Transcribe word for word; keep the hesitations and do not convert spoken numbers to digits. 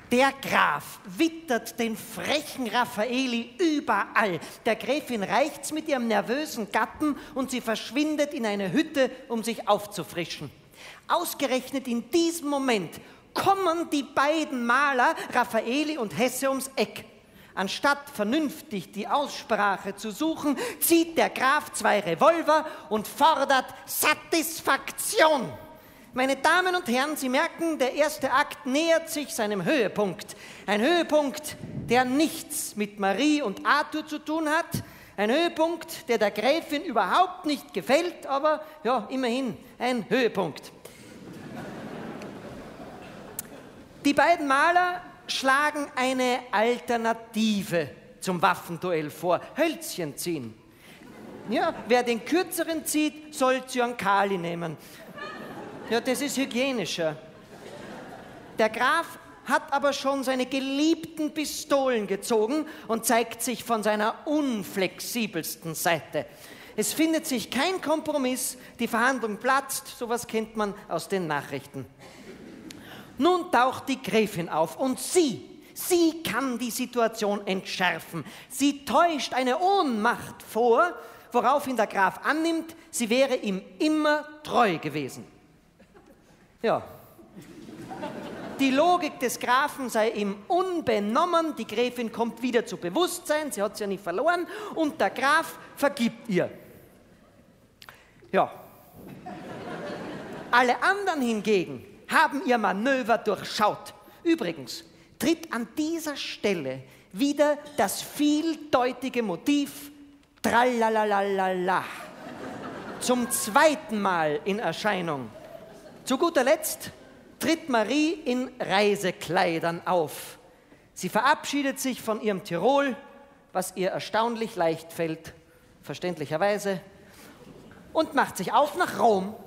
Der Graf wittert den frechen Raffaeli überall. Der Gräfin reicht's mit ihrem nervösen Gatten und sie verschwindet in eine Hütte, um sich aufzufrischen. Ausgerechnet in diesem Moment kommen die beiden Maler, Raffaeli und Hesse, ums Eck. Anstatt vernünftig die Aussprache zu suchen, zieht der Graf zwei Revolver und fordert Satisfaktion. Meine Damen und Herren, Sie merken, der erste Akt nähert sich seinem Höhepunkt. Ein Höhepunkt, der nichts mit Marie und Arthur zu tun hat. Ein Höhepunkt, der der Gräfin überhaupt nicht gefällt, aber ja, immerhin ein Höhepunkt. Die beiden Maler schlagen eine Alternative zum Waffenduell vor. Hölzchen ziehen. Ja, wer den kürzeren zieht, soll Zyankali nehmen. Ja, das ist hygienischer. Der Graf hat aber schon seine geliebten Pistolen gezogen und zeigt sich von seiner unflexibelsten Seite. Es findet sich kein Kompromiss, die Verhandlung platzt, sowas kennt man aus den Nachrichten. Nun taucht die Gräfin auf und sie, sie kann die Situation entschärfen. Sie täuscht eine Ohnmacht vor, woraufhin der Graf annimmt, sie wäre ihm immer treu gewesen. Ja. Die Logik des Grafen sei ihm unbenommen, die Gräfin kommt wieder zu Bewusstsein, sie hat es ja nicht verloren, und der Graf vergibt ihr. Ja. Alle anderen hingegen haben ihr Manöver durchschaut. Übrigens tritt an dieser Stelle wieder das vieldeutige Motiv Tralalalala zum zweiten Mal in Erscheinung. Zu guter Letzt tritt Marie in Reisekleidern auf. Sie verabschiedet sich von ihrem Tirol, was ihr erstaunlich leicht fällt, verständlicherweise, und macht sich auf nach Rom.